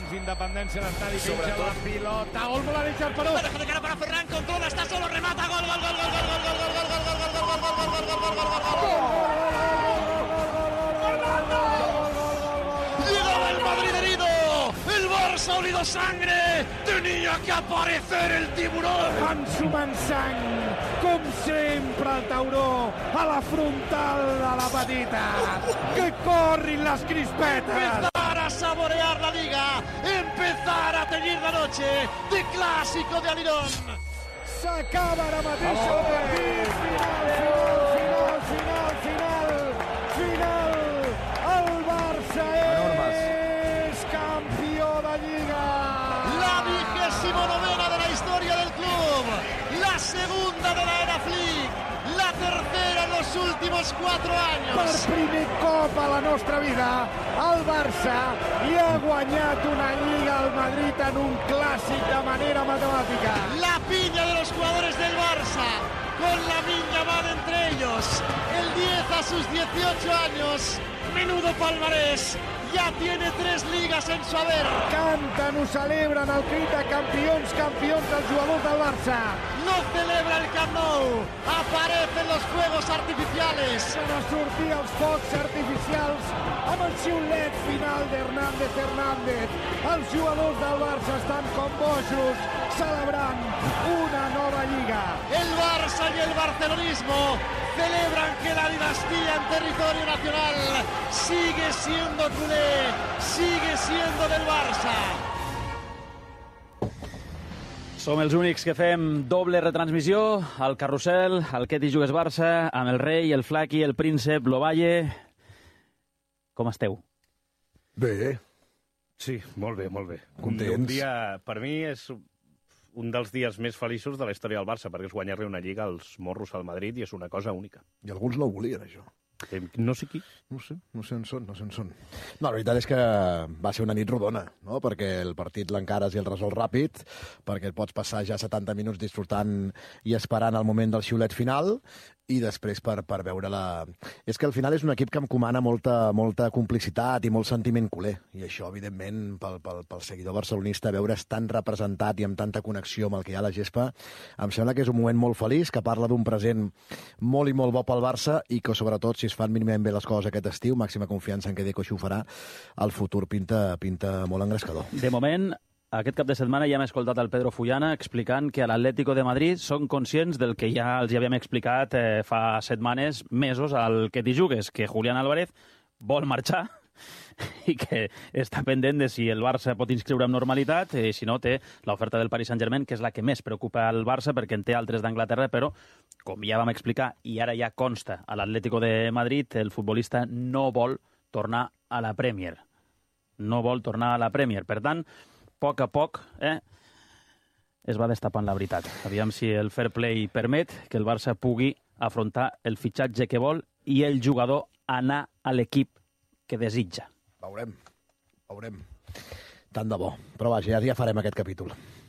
Sants Independència, l'estadi pinxa la pilota. Olmo la deixa el Perú. Deja de cara para Ferran, controla, está solo, remata, gol, gol, gol, gol, gol, gol, gol, gol, gol, gol, gol, gol, gol, gol, gol, gol, gol, llegaba el Madrid herido, el Barça ha olido sangre, tenía que aparecer el tiburón. Ensumant sang, com sempre el tauró, a la frontal de la petita. Que corrin les crispetes. Empezar a saborear la liga, empezar a teñir la noche de clásico de Alirón. S'acaba ara mateix el partit. Final. El Barça és campió de Lliga. La 29ª de la historia del club, la segunda de la era Flick, la tercera en los últimos 4 años. Per primer cop a la nostra vida, el Barça li ha guanyat una Lliga al Madrid en un clàssic de manera matemàtica. La piña de los jugadores del Barça, con Lamine Yamal entre ellos, el 10 a sus 18 años, menudo palmarés, ya tiene 3 ligas en su haber. Canten, ho celebren, el crit de campions, els jugadors del Barça. No celebra el Camp Nou, aparecen los fuegos artificiales. Van a sortir els focs artificials amb el xiulet final d'Hernández. Els jugadors del Barça estan com bojos, celebrant una nova Lliga. El Barça y el barcelonismo celebran que la dinastía en territorio nacional sigue siendo culé, sigue siendo del Barça. Som els únics que fem doble retransmissió, al Carrusel, al Què t'hi jugues Barça, amb el rei, el Flaqui, el príncep, l'Ovalle. Com esteu? Bé. Sí, molt bé, molt bé. Contents. Un dia, per mi, és un dels dies més feliços de la història del Barça, perquè és guanyar-li una lliga als morros al Madrid i és una cosa única. I alguns no ho volien, això. No sé qui. No sé on són. No, la veritat és que va ser una nit rodona, no? Perquè el partit l'encares i el resol ràpid, perquè et pots passar ja 70 minuts disfrutant i esperant el moment del xiulet final, i després per veure la... És que al final és un equip que em comana molta complicitat i molt sentiment culer, i això, evidentment, pel seguidor barcelonista, veure's tan representat i amb tanta connexió amb el que hi ha a la gespa, em sembla que és un moment molt feliç, que parla d'un present molt i molt bo pel Barça, i que, sobretot, si es fan mínimament bé les coses aquest estiu, màxima confiança en que Deco això ho farà, el futur pinta molt engrescador. De moment, aquest cap de setmana ja hem escoltat el Pedro Fullana explicant que a l'Atlético de Madrid són conscients del que ja els havíem explicat fa setmanes, mesos, al Què t'hi jugues, que Julián Álvarez vol marxar i que està pendent de si el Barça pot inscriure amb normalitat, i si no té l'oferta del Paris Saint-Germain, que és la que més preocupa al Barça, perquè en té altres d'Anglaterra, però, com ja vam explicar, i ara ja consta a l'Atlético de Madrid, el futbolista no vol tornar a la Premier. No vol tornar a la Premier. Per tant, a poc es va destapant la veritat. Aviam si el fair play permet que el Barça pugui afrontar el fitxatge que vol i el jugador anar a l'equip que desitja. Veurem. Tant de bo. Però vaja, ja farem aquest capítol.